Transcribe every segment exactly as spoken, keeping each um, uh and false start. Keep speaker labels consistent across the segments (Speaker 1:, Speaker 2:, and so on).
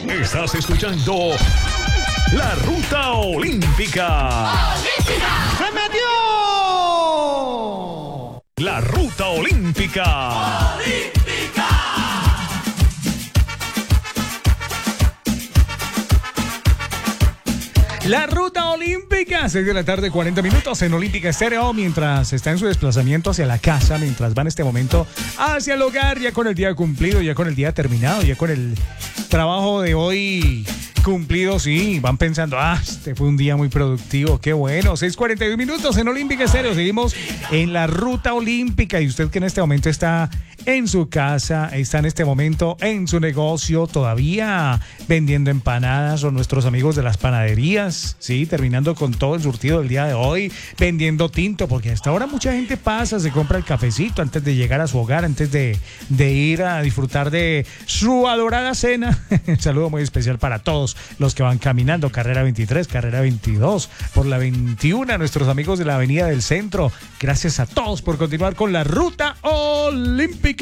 Speaker 1: Estás escuchando La Ruta Olímpica. ¡Olímpica! ¡Se metió! La Ruta Olímpica. ¡Olímpica!
Speaker 2: La Ruta Olímpica, seis de la tarde, cuarenta minutos en Olímpica Estéreo, mientras está en su desplazamiento hacia la casa, mientras va en este momento hacia el hogar, ya con el día cumplido, ya con el día terminado, ya con el trabajo de hoy cumplido, sí, van pensando, ah, este fue un día muy productivo, qué bueno, seis cuarenta y un minutos en Olímpica Estéreo, seguimos en la Ruta Olímpica, y usted que en este momento está en su casa, está en este momento en su negocio, todavía vendiendo empanadas, o nuestros amigos de las panaderías, sí, terminando con todo el surtido del día de hoy, vendiendo tinto, porque hasta ahora mucha gente pasa, se compra el cafecito antes de llegar a su hogar, antes de, de ir a disfrutar de su adorada cena. Un saludo muy especial para todos los que van caminando, carrera veintitrés, carrera veintidós, por la veintiuno, nuestros amigos de la Avenida del Centro. Gracias a todos por continuar con la Ruta Olímpica.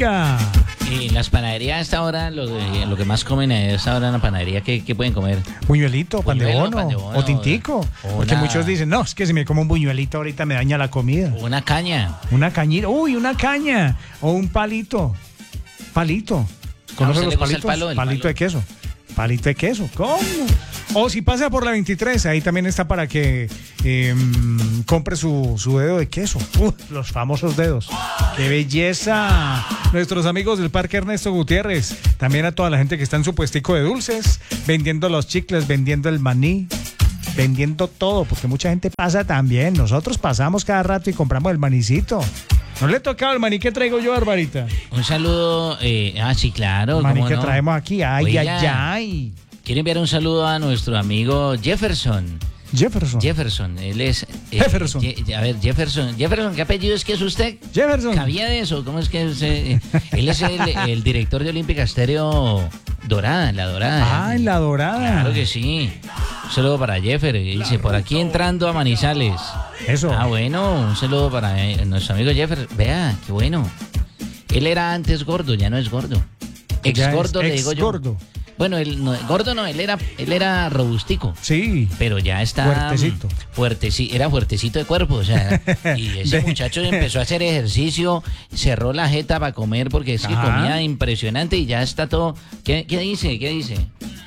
Speaker 3: Y las panaderías a esta hora, lo, de, lo que más comen a esta hora en la panadería, ¿qué, qué pueden comer?
Speaker 2: Buñuelito, pan de
Speaker 3: Buñuelo,
Speaker 2: bono,
Speaker 3: pan de bono,
Speaker 2: o tintico.
Speaker 3: una-
Speaker 2: Porque muchos dicen, no, es que si me como un buñuelito ahorita me daña la comida.
Speaker 3: Una caña.
Speaker 2: Una cañita, uy, una caña. O un palito. Palito.
Speaker 3: ¿A
Speaker 2: ¿Conoces
Speaker 3: usted
Speaker 2: los
Speaker 3: le gusta el
Speaker 2: palitos?
Speaker 3: palo? El
Speaker 2: palito
Speaker 3: palo.
Speaker 2: de queso. Palito de queso. ¿Cómo? O si pasa por la veintitrés, ahí también está para que eh, compre su, su dedo de queso. Uh, los famosos dedos. ¡Qué belleza! Nuestros amigos del Parque Ernesto Gutiérrez. También a toda la gente que está en su puestico de dulces, vendiendo los chicles, vendiendo el maní, vendiendo todo, porque mucha gente pasa también. Nosotros pasamos cada rato y compramos el manicito. ¿No le tocaba el maní que traigo yo, Barbarita?
Speaker 3: Un saludo, eh, ah, sí, claro.
Speaker 2: El maní
Speaker 3: ¿cómo
Speaker 2: que
Speaker 3: no?
Speaker 2: traemos aquí. Ay,
Speaker 3: Oiga,
Speaker 2: ay, ay.
Speaker 3: Quiero enviar un saludo a nuestro amigo Jefferson.
Speaker 2: Jefferson.
Speaker 3: Jefferson, él es... eh,
Speaker 2: Jefferson.
Speaker 3: Je- a ver, Jefferson. Jefferson, ¿qué apellido es que es usted?
Speaker 2: Jefferson.
Speaker 3: ¿Cabía de eso? ¿Cómo es que es, eh, él es el, el director de Olímpica Estéreo Dorada, en la Dorada?
Speaker 2: Ah, en la Dorada.
Speaker 3: Claro que sí. Un saludo para Jeffer. Dice, por aquí entrando a Manizales.
Speaker 2: Eso.
Speaker 3: Ah, bueno, un saludo para eh, nuestro amigo Jeffer. Vea, qué bueno. Él era antes gordo, ya no es gordo. Ex
Speaker 2: Ya es
Speaker 3: gordo, le digo yo.
Speaker 2: ex-gordo.
Speaker 3: Bueno, él no, gordo no, él era, él era robustico.
Speaker 2: Sí.
Speaker 3: Pero ya está
Speaker 2: Fuertecito.
Speaker 3: fuertecito, era fuertecito de cuerpo, o sea, y ese
Speaker 2: De-
Speaker 3: muchacho empezó a hacer ejercicio, cerró la jeta para comer porque es que
Speaker 2: Ajá.
Speaker 3: comía impresionante y ya está todo. ¿Qué, qué dice? ¿Qué dice?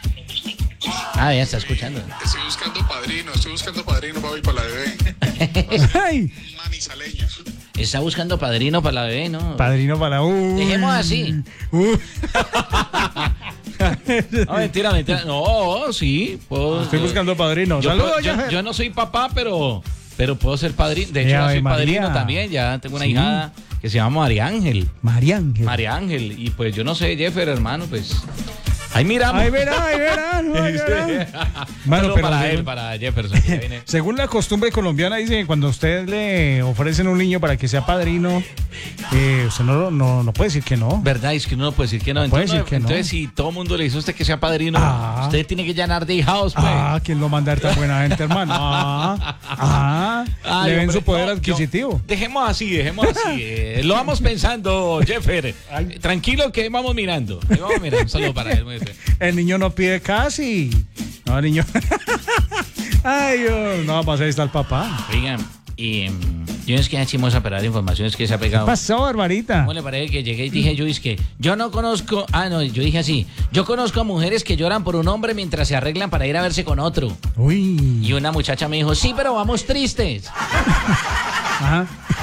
Speaker 3: Ah, ya está escuchando.
Speaker 4: Estoy buscando padrino, estoy buscando padrino para ir para la bebé.
Speaker 2: Ay,
Speaker 4: Manizaleños.
Speaker 3: Está buscando padrino para la bebé, ¿no?
Speaker 2: padrino para la U.
Speaker 3: Dejemos así. No, mentira, mentira. No, sí. Puedo,
Speaker 2: Estoy buscando padrino.
Speaker 3: Yo,
Speaker 2: Saludos,
Speaker 3: puedo- yo,
Speaker 2: Jeffer.
Speaker 3: yo no soy papá, pero, pero puedo ser padrino. De hecho,
Speaker 2: Eh,
Speaker 3: yo
Speaker 2: Ave
Speaker 3: soy
Speaker 2: María.
Speaker 3: padrino también. Ya tengo una
Speaker 2: Sí.
Speaker 3: hijada que se llama María Ángel.
Speaker 2: María Ángel.
Speaker 3: María Ángel. Y pues yo no sé, Jeffer, hermano, pues. Ahí miramos.
Speaker 2: Ahí verá, ahí verá. No, ahí verá.
Speaker 3: Bueno,
Speaker 2: Bueno, pero
Speaker 3: para
Speaker 2: según-
Speaker 3: él, para Jefferson. que viene.
Speaker 2: Según la costumbre colombiana, dice que cuando usted le ofrecen un niño para que sea padrino, eh, usted no, no, no puede decir que no.
Speaker 3: ¿Verdad? Es que uno no puede decir que no.
Speaker 2: No puede
Speaker 3: Entonces,
Speaker 2: decir que no.
Speaker 3: entonces, si todo el mundo le dice a usted que sea padrino,
Speaker 2: Ah.
Speaker 3: usted tiene que llenar de hijados, pues.
Speaker 2: Ah, ¿quién lo manda a ser tan buena gente, hermano? Ah, ah,
Speaker 3: Ay,
Speaker 2: le ven
Speaker 3: hombre,
Speaker 2: su poder
Speaker 3: no,
Speaker 2: adquisitivo.
Speaker 3: yo- dejemos así, dejemos así. eh, lo vamos pensando, Jeffer.
Speaker 2: Ay.
Speaker 3: Tranquilo que vamos mirando. Ahí vamos mirando. Un saludo para él. muy bien.
Speaker 2: El niño no pide casi. No, el niño. Ay, Dios. No, pues ahí está el papá.
Speaker 3: Oigan, y mm, yo es que decimos a pegar informaciones que se ha
Speaker 2: ¿Qué
Speaker 3: pegado.
Speaker 2: pasó, Barbarita?
Speaker 3: ¿Cómo le parece que llegué y dije yo, es que yo no conozco, ah no, yo dije así, yo conozco a mujeres que lloran por un hombre mientras se arreglan para ir a verse con otro.
Speaker 2: Uy.
Speaker 3: Y una muchacha me dijo, sí, pero vamos tristes.
Speaker 2: Ajá.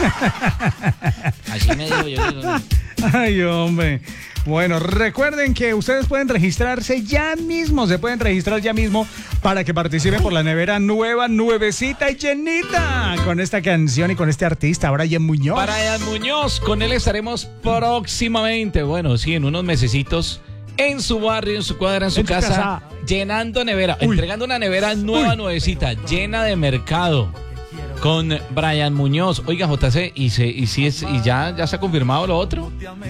Speaker 3: Así me dijo yo. digo,
Speaker 2: Ay, hombre. Bueno, recuerden que ustedes pueden registrarse ya mismo, se pueden registrar ya mismo para que participen por la nevera nueva, nuevecita y llenita con esta canción y con este artista, Brian Muñoz.
Speaker 3: Brian Muñoz, con él estaremos próximamente, bueno, sí, en unos mesecitos, en su barrio, en su cuadra, en su,
Speaker 2: En su
Speaker 3: casa,
Speaker 2: casa.
Speaker 3: llenando nevera,
Speaker 2: Uy.
Speaker 3: entregando una nevera nueva,
Speaker 2: Uy.
Speaker 3: nuevecita, llena de mercado. Con Brian Muñoz. Oiga, J C, ¿y, se, y, si es, y ya, ya se ha confirmado lo otro?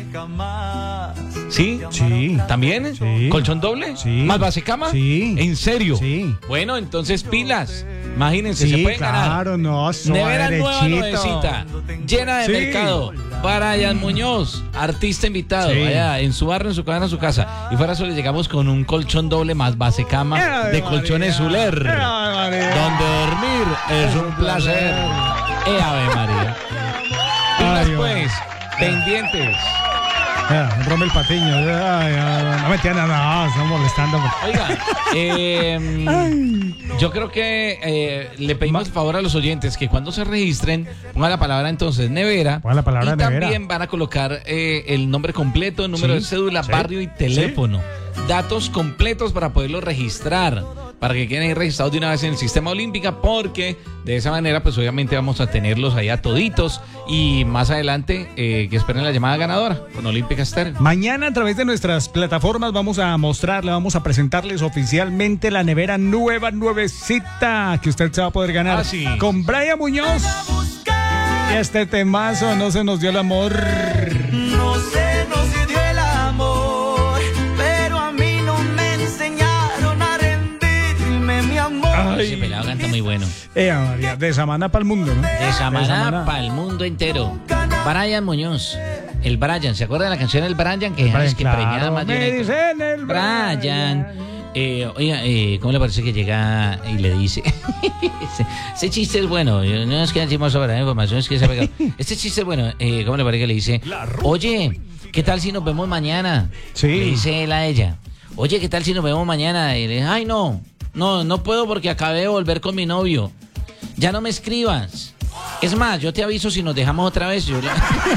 Speaker 3: ¿Sí?
Speaker 2: Sí.
Speaker 3: ¿También?
Speaker 2: Sí.
Speaker 3: ¿Colchón doble?
Speaker 2: Sí.
Speaker 3: ¿Más base cama?
Speaker 2: Sí.
Speaker 3: ¿En serio?
Speaker 2: Sí.
Speaker 3: Bueno, entonces pilas. Imagínense, se
Speaker 2: Sí,
Speaker 3: pueden ganar.
Speaker 2: claro, no, suave,
Speaker 3: Nevera nueva,
Speaker 2: derechito.
Speaker 3: nuevecita, llena de
Speaker 2: Sí.
Speaker 3: mercado. Brian Muñoz, artista invitado,
Speaker 2: Sí.
Speaker 3: allá en su barrio, en su casa, en su casa. Y fuera eso le llegamos con un colchón doble más base cama
Speaker 2: ¡Ave
Speaker 3: de
Speaker 2: María!
Speaker 3: colchones Zuler.
Speaker 2: ¡Ave María!
Speaker 3: Donde dormir es un placer. ¡Eh, Ave María! Y
Speaker 2: Ay,
Speaker 3: después, pendientes.
Speaker 2: Ah, Rommel Patiño. Ay, ay, no me entiendan, no, están molestando.
Speaker 3: Oiga, eh, yo creo que eh, le pedimos favor a los oyentes que cuando se registren pongan la palabra entonces nevera.
Speaker 2: Pongan la palabra
Speaker 3: y
Speaker 2: nevera.
Speaker 3: también van a colocar eh, el nombre completo, el número
Speaker 2: Sí,
Speaker 3: de cédula,
Speaker 2: sí,
Speaker 3: barrio y teléfono. Datos completos para poderlo registrar, para que queden ahí registrados de una vez en el sistema Olímpica, porque de esa manera pues obviamente vamos a tenerlos allá toditos y más adelante eh, que esperen la llamada ganadora con Olímpica Estéreo.
Speaker 2: Mañana a través de nuestras plataformas vamos a mostrarle, vamos a presentarles oficialmente la nevera nueva, nuevecita, que usted se va a poder ganar
Speaker 3: Ah, sí.
Speaker 2: con Brian Muñoz. Y este temazo, No se nos dio el amor.
Speaker 5: No se nos dio el amor, pero a mí no me enseñaron a rendirme, mi amor.
Speaker 3: Ese pelado canta muy bueno.
Speaker 2: Eh, María, de Samaná para el mundo, ¿no?
Speaker 3: De Samaná
Speaker 2: Samaná.
Speaker 3: para el mundo entero. Brian Muñoz. El Brian, ¿se acuerda de la canción del Brian? Que
Speaker 2: Brian,
Speaker 3: es que
Speaker 2: claro,
Speaker 3: preñada
Speaker 2: me
Speaker 3: mayonesa.
Speaker 2: dicen el
Speaker 3: Brian.
Speaker 2: Brian.
Speaker 3: Eh, oiga, eh, ¿cómo le parece que llega y le dice? ese, ese chiste es bueno. yo- No es que decimos sobre la información, es que se ha pegado. Este chiste es bueno. Eh, ¿Cómo le parece que le dice? Oye, ¿qué tal si nos vemos mañana?
Speaker 2: Sí.
Speaker 3: Le dice él a ella. Oye, ¿qué tal si nos vemos mañana? Y le dice, ay, no. No, no puedo porque acabé de volver con mi novio. Ya no me escribas. Es más, yo te aviso si nos dejamos otra vez. Yo le-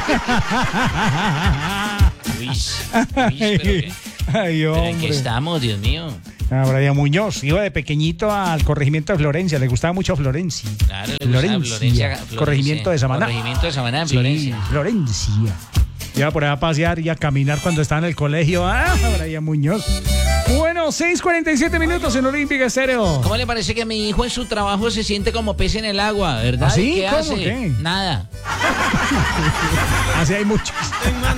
Speaker 3: Uy, uy, pero qué-
Speaker 2: Ay,
Speaker 3: pero ¿en qué
Speaker 2: hombre.
Speaker 3: estamos, Dios mío?
Speaker 2: Ah, Brian Muñoz iba de pequeñito al corregimiento de Florencia, le gustaba mucho Florencia.
Speaker 3: Claro, le gustaba
Speaker 2: Florencia,
Speaker 3: Florencia, Florencia.
Speaker 2: corregimiento de Samaná.
Speaker 3: Corregimiento de Samaná en
Speaker 2: Sí,
Speaker 3: Florencia.
Speaker 2: Florencia. Iba por allá a pasear y a caminar cuando estaba en el colegio. Ah, Brian Muñoz. Bueno, seis cuarenta y siete minutos en Olímpica Estéreo.
Speaker 3: ¿Cómo le parece que mi hijo en su trabajo se siente como pez en el agua, verdad?
Speaker 2: ¿Ah, sí?
Speaker 3: ¿Y qué
Speaker 2: ¿Cómo?
Speaker 3: hace?
Speaker 2: ¿Qué?
Speaker 3: Nada.
Speaker 2: Así hay muchos.